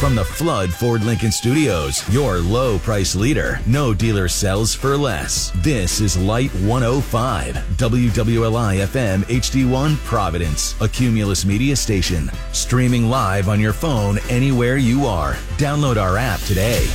From the Flood Ford Lincoln Studios, your low price leader. No dealer sells for less. This is Light 105, WWLI FM HD1 Providence, a Cumulus Media station. Streaming live on your phone anywhere you are. Download our app today.